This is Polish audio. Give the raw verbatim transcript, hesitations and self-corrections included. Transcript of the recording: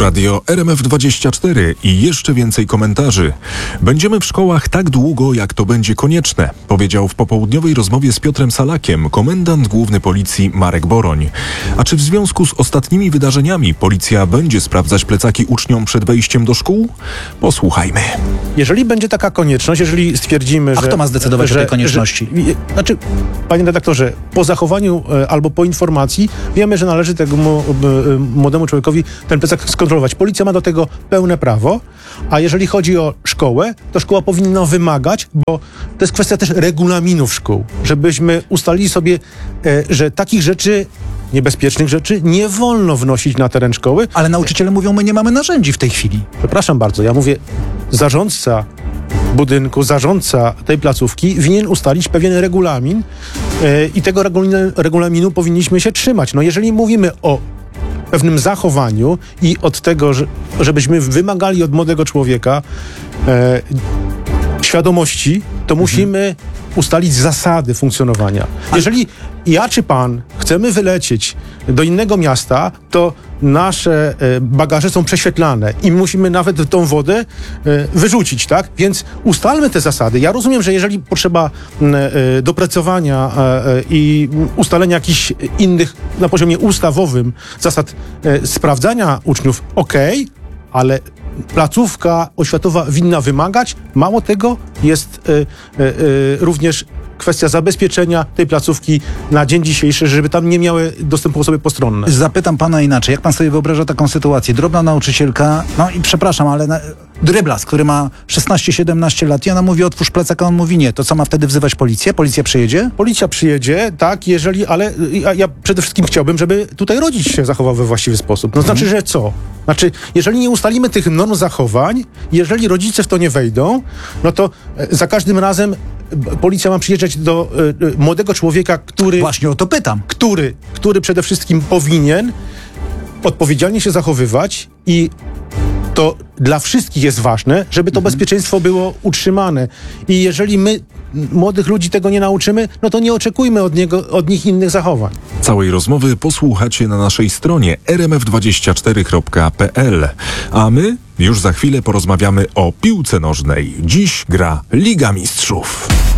Radio R M F dwadzieścia cztery i jeszcze więcej komentarzy. Będziemy w szkołach tak długo, jak to będzie konieczne, powiedział w popołudniowej rozmowie z Piotrem Salakiem komendant główny policji Marek Boroń. A czy w związku z ostatnimi wydarzeniami policja będzie sprawdzać plecaki uczniom przed wejściem do szkół? Posłuchajmy. Jeżeli będzie taka konieczność, jeżeli stwierdzimy, A że... kto ma zdecydować że, o tej konieczności? Że, znaczy, panie redaktorze, po zachowaniu e, albo po informacji wiemy, że należy temu e, młodemu człowiekowi ten plecak skontrolować. Policja ma do tego pełne prawo, a jeżeli chodzi o szkołę, to szkoła powinna wymagać, bo to jest kwestia też regulaminów szkół, żebyśmy ustalili sobie, e, że takich rzeczy, niebezpiecznych rzeczy nie wolno wnosić na teren szkoły. Ale nauczyciele mówią, my nie mamy narzędzi w tej chwili. Przepraszam bardzo, ja mówię, zarządca budynku, zarządca tej placówki winien ustalić pewien regulamin yy, i tego regulaminu, regulaminu powinniśmy się trzymać. No jeżeli mówimy o pewnym zachowaniu i od tego, że, żebyśmy wymagali od młodego człowieka yy, świadomości, to mhm. musimy ustalić zasady funkcjonowania. Jeżeli ja czy pan chcemy wylecieć do innego miasta, to nasze bagaże są prześwietlane i musimy nawet tą wodę wyrzucić, tak? Więc ustalmy te zasady. Ja rozumiem, że jeżeli potrzeba doprecyzowania i ustalenia jakichś innych na poziomie ustawowym zasad sprawdzania uczniów, okej, ale placówka oświatowa winna wymagać. Mało tego, jest y, y, y, również kwestia zabezpieczenia tej placówki na dzień dzisiejszy, żeby tam nie miały dostępu osoby postronne. Zapytam pana inaczej. Jak pan sobie wyobraża taką sytuację? Drobna nauczycielka, no i przepraszam, ale na, dryblas, który ma szesnaście siedemnaście lat i ona mówi, otwórz plecak, a on mówi nie. To co, ma wtedy wzywać policję? Policja przyjedzie? Policja przyjedzie, tak, jeżeli, ale ja, ja przede wszystkim chciałbym, żeby tutaj rodzic się zachował we właściwy sposób. No znaczy, że co? Znaczy, jeżeli nie ustalimy tych norm zachowań, jeżeli rodzice w to nie wejdą, no to za każdym razem policja ma przyjeżdżać do y, y, młodego człowieka, który... Właśnie o to pytam. Który, który przede wszystkim powinien odpowiedzialnie się zachowywać i to dla wszystkich jest ważne, żeby to mhm. bezpieczeństwo było utrzymane. I jeżeli my młodych ludzi tego nie nauczymy, no to nie oczekujmy od, niego, od nich innych zachowań. Całej rozmowy posłuchacie na naszej stronie r m f dwadzieścia cztery kropka p l. A my już za chwilę porozmawiamy o piłce nożnej. Dziś gra Liga Mistrzów.